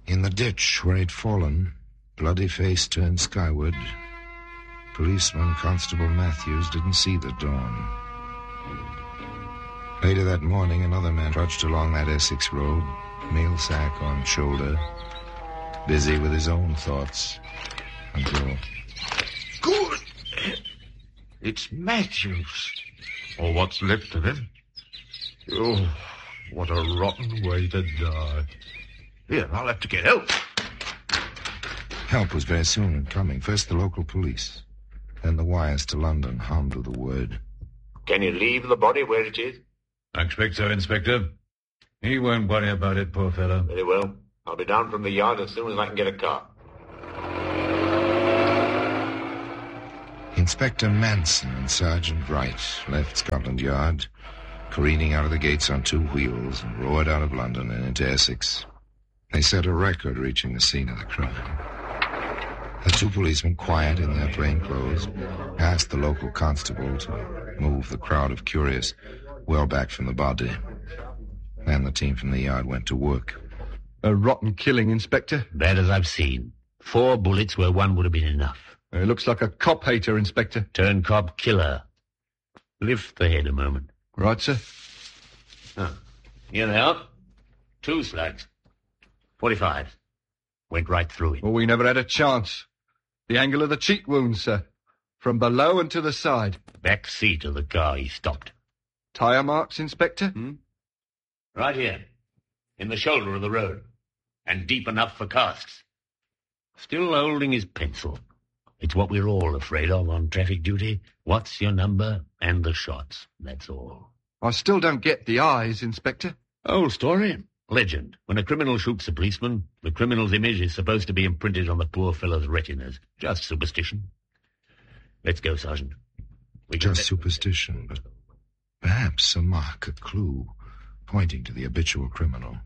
In the ditch where he'd fallen, bloody face turned skyward, policeman Constable Matthews didn't see the dawn. Later that morning, another man trudged along that Essex road, mail sack on shoulder, busy with his own thoughts, until... Good! It's Matthews. Or what's left of him. Oh, what a rotten way to die. Here, I'll have to get help. Help was very soon coming. First the local police, then the wires to London hummed with the word. Can you leave the body where it is? I expect so, Inspector. He won't worry about it, poor fellow. Very well. I'll be down from the yard as soon as I can get a car. Inspector Manson and Sergeant Wright left Scotland Yard, careening out of the gates on two wheels, and roared out of London and into Essex. They set a record reaching the scene of the crime. The two policemen, quiet in their plain clothes, asked the local constable to move the crowd of curious well back from the body. Then the team from the yard went to work. A rotten killing, Inspector. Bad as I've seen. 4 bullets where one would have been enough. It looks like a cop-hater, Inspector. Turn cop-killer. Lift the head a moment. Right, sir. Oh, here they are. 2 slugs. 45. Went right through it. Well, we never had a chance. The angle of the cheek wound, sir. From below and to the side. Back seat of the car he stopped. Tyre marks, Inspector? Right here. In the shoulder of the road. And deep enough for casks. Still holding his pencil. It's what we're all afraid of on traffic duty. What's your number and the shots. That's all. I still don't get the eyes, Inspector. Old story. Legend. When a criminal shoots a policeman, the criminal's image is supposed to be imprinted on the poor fellow's retinas. Just superstition. Let's go, Sergeant. Just superstition, but perhaps a mark, a clue, pointing to the habitual criminal.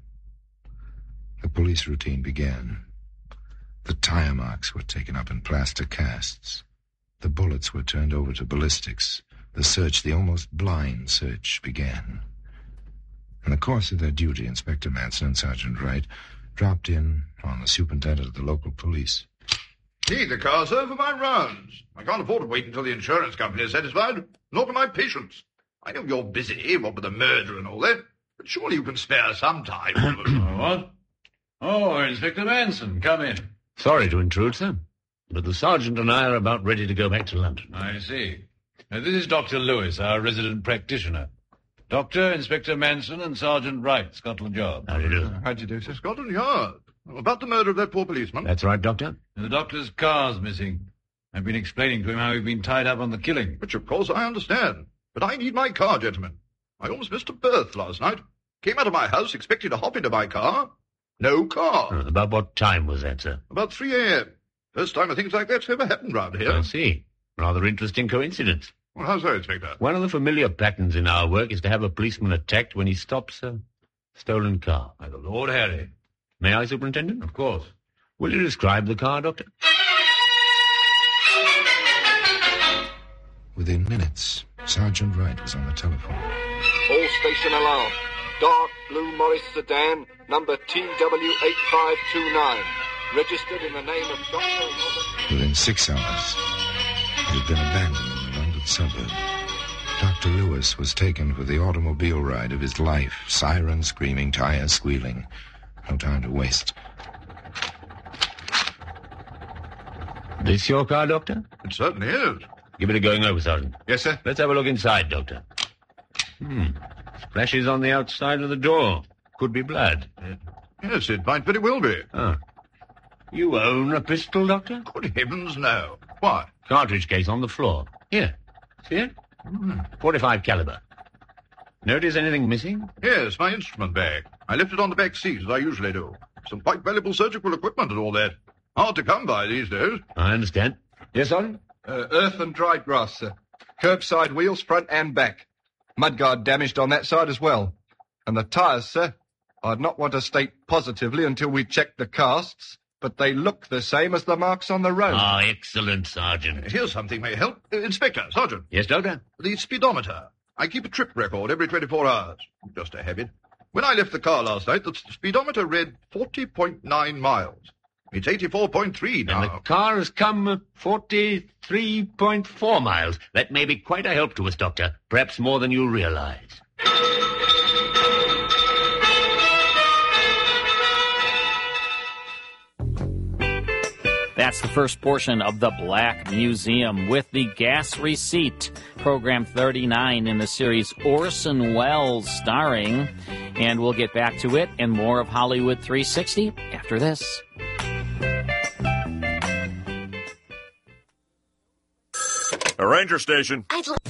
The police routine began. The tire marks were taken up in plaster casts. The bullets were turned over to ballistics. The search, the almost blind search, began. In the course of their duty, Inspector Manson and Sergeant Wright dropped in on the superintendent of the local police. Need the car, sir, for my rounds. I can't afford to wait until the insurance company is satisfied. Nor can my patients. I know you're busy, what with the murder and all that, but surely you can spare some time. What? Oh, Inspector Manson, come in. Sorry to intrude, sir, but the sergeant and I are about ready to go back to London. I see. This is Dr. Lewis, our resident practitioner. Doctor, Inspector Manson, and Sergeant Wright, Scotland Yard. How do you do? How do you do, sir? Scotland Yard. About the murder of that poor policeman. That's right, Doctor. The doctor's car's missing. I've been explaining to him how he'd been tied up on the killing. Which, of course, I understand. But I need my car, gentlemen. I almost missed a berth last night. Came out of my house expecting to hop into my car. No car. About what time was that, sir? About 3 a.m. First time things like that's ever happened round here. I see. Rather interesting coincidence. Well, how so, Inspector? One of the familiar patterns in our work is to have a policeman attacked when he stops a stolen car. By the Lord Harry. May I, Superintendent? Of course. Will you describe the car, Doctor? Within minutes, Sergeant Wright was on the telephone. All station alarm. Dark blue Morris sedan, number TW8529. Registered in the name of Dr. Robert... Within 6 hours, it had been abandoned in a London suburb. Dr. Lewis was taken for the automobile ride of his life. Sirens screaming, tires squealing. No time to waste. This your car, Doctor? It certainly is. Give it a going over, Sergeant. Yes, sir. Let's have a look inside, Doctor. Splashes on the outside of the door. Could be blood. Yes, it might very well be. Ah. You own a pistol, Doctor? Good heavens, no. Why? Cartridge case on the floor. Here. See it? 45 caliber. Notice anything missing? Yes, my instrument bag. I left it on the back seat, as I usually do. Some quite valuable surgical equipment and all that. Hard to come by these days. I understand. Yes, Sergeant? Earth and dried grass, sir. Curbside wheels, front and back. Mudguard damaged on that side as well. And the tyres, sir, I'd not want to state positively until we check the casts, but they look the same as the marks on the road. Ah, excellent, Sergeant. Here's something may help. Inspector, Sergeant. Yes, Doctor? The speedometer. I keep a trip record every 24 hours. Just a habit. When I left the car last night, the speedometer read 40.9 miles. It's 84.3 now. And the car has come 43.4 miles. That may be quite a help to us, Doctor. Perhaps more than you realize. That's the first portion of The Black Museum with the gas receipt, program 39 in the series Orson Welles starring. And we'll get back to it and more of Hollywood 360 after this. A ranger station.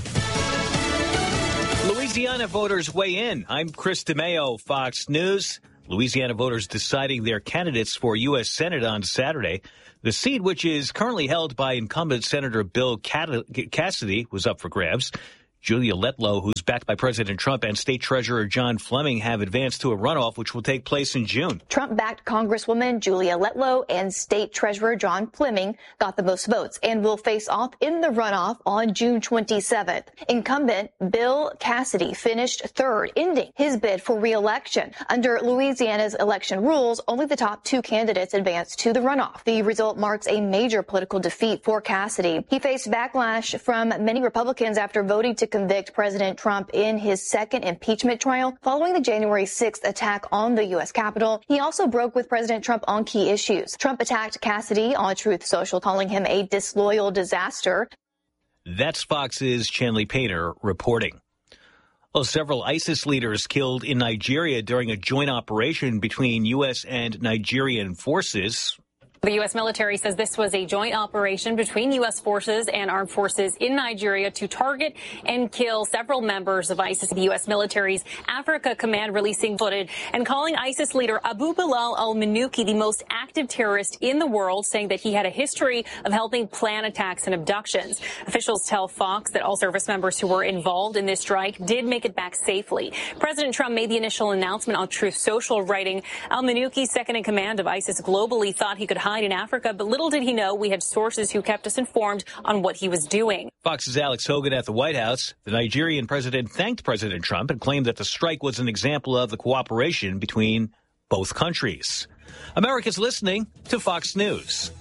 Louisiana voters weigh in. I'm Chris DeMeo, Fox News. Louisiana voters deciding their candidates for U.S. Senate on Saturday. The seat, which is currently held by incumbent Senator Bill Cassidy, was up for grabs. Julia Letlow, who's backed by President Trump, and State Treasurer John Fleming have advanced to a runoff, which will take place in June. Trump-backed Congresswoman Julia Letlow and State Treasurer John Fleming got the most votes and will face off in the runoff on June 27th. Incumbent Bill Cassidy finished third, ending his bid for re-election. Under Louisiana's election rules, only the top two candidates advanced to the runoff. The result marks a major political defeat for Cassidy. He faced backlash from many Republicans after voting to convict President Trump in his second impeachment trial following the January 6th attack on the U.S. Capitol. He also broke with President Trump on key issues. Trump attacked Cassidy on Truth Social, calling him a disloyal disaster. That's Fox's Chanley Painter reporting. Well, several ISIS leaders killed in Nigeria during a joint operation between U.S. and Nigerian forces. The U.S. military says this was a joint operation between U.S. forces and armed forces in Nigeria to target and kill several members of ISIS. The U.S. military's Africa Command releasing footage and calling ISIS leader Abu Bilal al-Manuki the most active terrorist in the world, saying that he had a history of helping plan attacks and abductions. Officials tell Fox that all service members who were involved in this strike did make it back safely. President Trump made the initial announcement on Truth Social, writing, al-Manuki, second in command of ISIS globally, thought he could hide in Africa, but little did he know we had sources who kept us informed on what he was doing. Fox's Alex Hogan at the White House. The Nigerian president thanked President Trump and claimed that the strike was an example of the cooperation between both countries. America's listening to Fox News.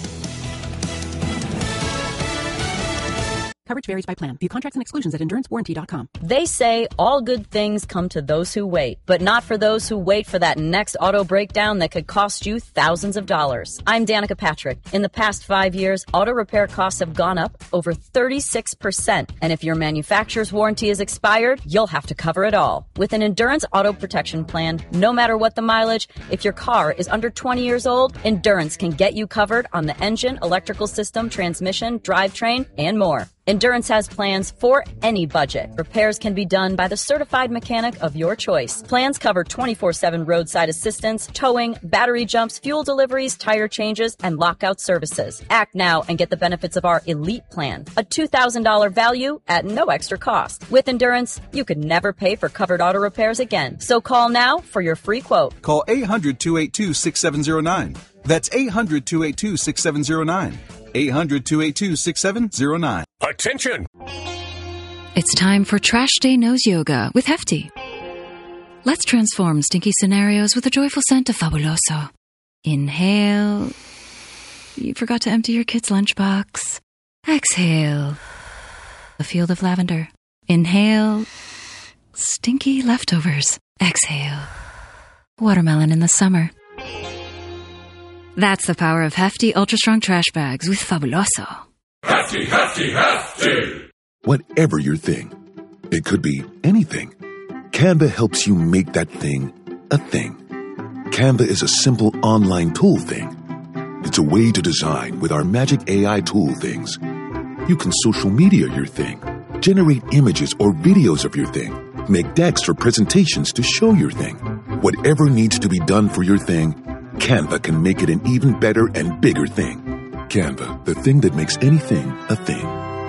Coverage varies by plan. View contracts and exclusions at EnduranceWarranty.com. They say all good things come to those who wait, but not for those who wait for that next auto breakdown that could cost you thousands of dollars. I'm Danica Patrick. In the past 5 years, auto repair costs have gone up over 36%. And if your manufacturer's warranty is expired, you'll have to cover it all. With an Endurance Auto Protection Plan, no matter what the mileage, if your car is under 20 years old, Endurance can get you covered on the engine, electrical system, transmission, drivetrain, and more. Endurance has plans for any budget. Repairs can be done by the certified mechanic of your choice. Plans cover 24/7 roadside assistance, towing, battery jumps, fuel deliveries, tire changes, and lockout services. Act now and get the benefits of our Elite Plan, a $2,000 value at no extra cost. With Endurance, you could never pay for covered auto repairs again. So call now for your free quote. Call 800-282-6709. That's 800-282-6709. 800-282-6709. Attention! It's time for Trash Day Nose Yoga with Hefty. Let's transform stinky scenarios with a joyful scent of Fabuloso. Inhale. You forgot to empty your kid's lunchbox. Exhale. A field of lavender. Inhale. Stinky leftovers. Exhale. Watermelon in the summer. That's the power of Hefty Ultra Strong Trash Bags with Fabuloso. Hefty, hefty, hefty! Whatever your thing, it could be anything. Canva helps you make that thing a thing. Canva is a simple online tool thing. It's a way to design with our magic AI tool things. You can social media your thing, generate images or videos of your thing, make decks or presentations to show your thing. Whatever needs to be done for your thing, Canva can make it an even better and bigger thing. Canva, the thing that makes anything a thing.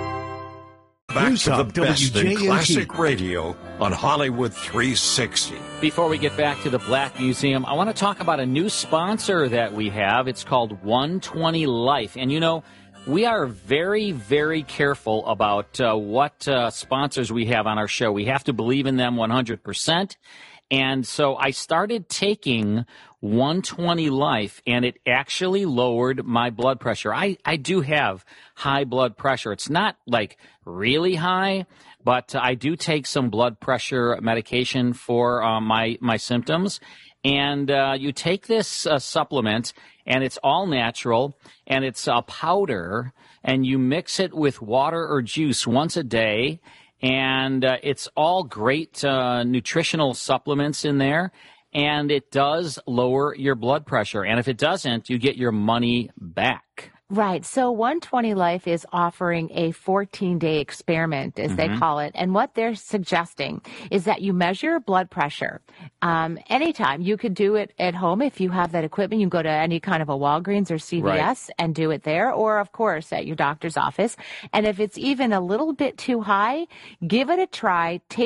Back to the best in classic radio on Hollywood 360. Before we get back to the Black Museum, I want to talk about a new sponsor that we have. It's called 120 Life. And, you know, we are very, very careful about what sponsors we have on our show. We have to believe in them 100%. And so I started taking 120 Life, and it actually lowered my blood pressure. I do have high blood pressure. It's not like really high, but I do take some blood pressure medication for my symptoms. And you take this supplement, and it's all natural, and it's a powder, and you mix it with water or juice once a day. And it's all great nutritional supplements in there, and it does lower your blood pressure. And if it doesn't, you get your money back. Right. So 120 Life is offering a 14-day experiment, as they call it. And what they're suggesting is that you measure your blood pressure anytime. You could do it at home if you have that equipment. You can go to any kind of a Walgreens or CVS and do it there, or, of course, at your doctor's office. And if it's even a little bit too high, give it a try. Take